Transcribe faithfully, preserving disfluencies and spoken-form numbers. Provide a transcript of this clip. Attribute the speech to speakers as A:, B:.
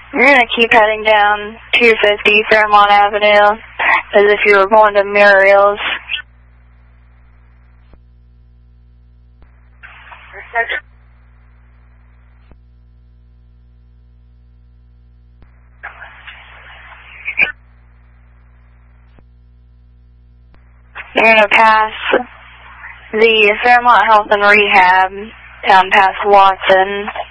A: You're going to keep heading down two fifty Fairmont Avenue as if you were going to Muriel's. You're going to pass the Fairmont Health and Rehab down past Watson.